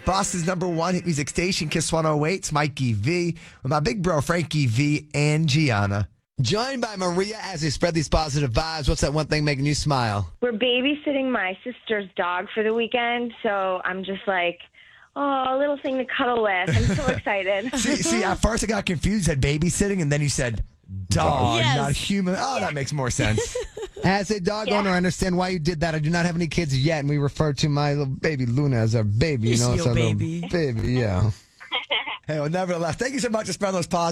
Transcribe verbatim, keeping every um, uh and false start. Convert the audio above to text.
Boston's number one hit music station, Kiss one oh eight. It's Mikey V with my big bro, Frankie V and Gianna. Joined by Maria as we spread these positive vibes. What's that one thing making you smile? We're babysitting my sister's dog for the weekend, so I'm just like, oh, a little thing to cuddle with. I'm so excited. see, see, at first I got confused, said babysitting, and then you said dog, Yes. not human. Oh, that makes more sense. As a dog Yeah. owner, I understand why you did that. I do not have any kids yet, and we refer to my little baby Luna as our baby. You Your know, seal it's our little baby. baby, yeah. Hey, well, nevertheless, thank you so much for spreading those positive